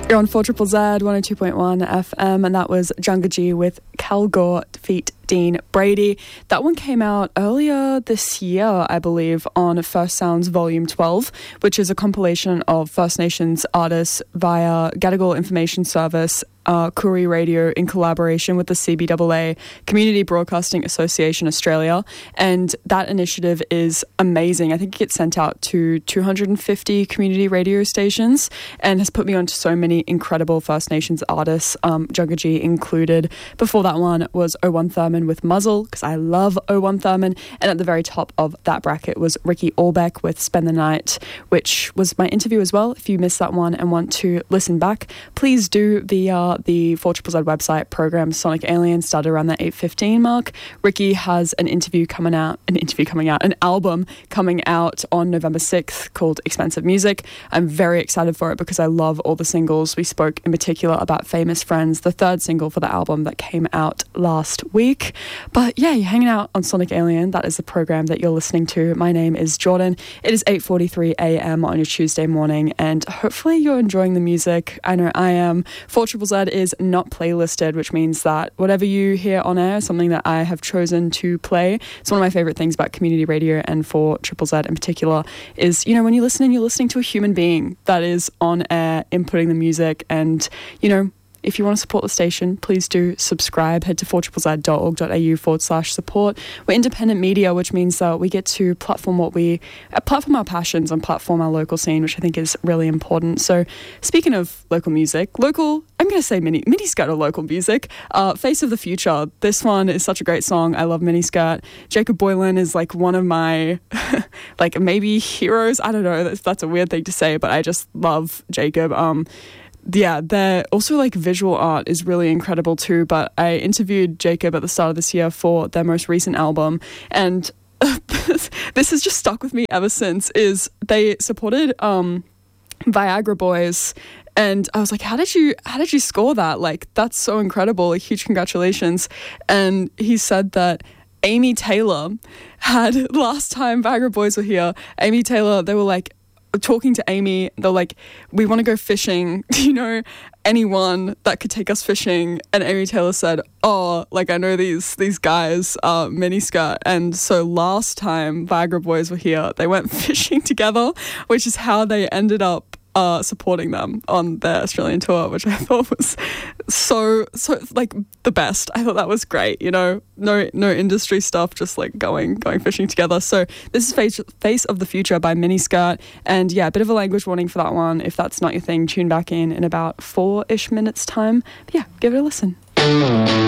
You're on 4ZZZ 102.1 FM, and that was Junga G with Calgore feat. Dean Brady. That one came out earlier this year, I believe, on First Sounds Volume 12, which is a compilation of First Nations artists via Gadigal Information Service, Koori Radio, in collaboration with the CBAA, Community Broadcasting Association Australia. And that initiative is amazing. I think it gets sent out to 250 community radio stations and has put me onto so many incredible First Nations artists, Junga G included. Before that one was O1 Thurman with Muzzle, because I love O1 Thurman. And at the very top of that bracket was Ricky Allbeck with Spend the Night, which was my interview as well. If you missed that one and want to listen back, please do via the 4ZZZ website. Program Sonic Alien started around the 8:15 mark. Ricky has an album coming out on November 6th called Expensive Music. I'm very excited for it because I love all the singles. We spoke in particular about Famous Friends, the third single for the album that came out last week. But yeah, you're hanging out on Sonic Alien. That is the program that you're listening to. My name is Jordan. It is 8:43 a.m. on your Tuesday morning, and hopefully you're enjoying the music. I know I am. 4ZZZ is not playlisted, which means that whatever you hear on air is something that I have chosen to play. It's one of my favorite things about community radio, and 4ZZZ in particular, is, you know, when you're listening to a human being that is on air inputting the music. And, you know, if you want to support the station, please do subscribe. Head to 4ZZZ.org.au/support. We're independent media, which means that we get to platform our passions and platform our local scene, which I think is really important. So speaking of local music, I'm going to say Miniskirt or local music. Face of the Future. This one is such a great song. I love Miniskirt. Jacob Boylan is like one of my like maybe heroes. I don't know. That's a weird thing to say, but I just love Jacob. Yeah, they're also like visual art is really incredible too. But I interviewed Jacob at the start of this year for their most recent album, and this has just stuck with me ever since. Is they supported Viagra Boys, and I was like, how did you score that? Like, that's so incredible! Like, huge congratulations! And he said that Amy Taylor had, last time Viagra Boys were here, Amy Taylor, they were like, talking to Amy, they're like, we want to go fishing. Do you know anyone that could take us fishing? And Amy Taylor said, oh, like, I know these guys, Miniskirt. And so last time Viagra Boys were here, they went fishing together, which is how they ended up supporting them on their Australian tour, which I thought was so like the best. I thought that was great, you know, no industry stuff, just like going fishing together. So this is Face of the Future by Miniskirt, and yeah, a bit of a language warning for that one. If that's not your thing, tune back in about 4-ish minutes time. But yeah, give it a listen.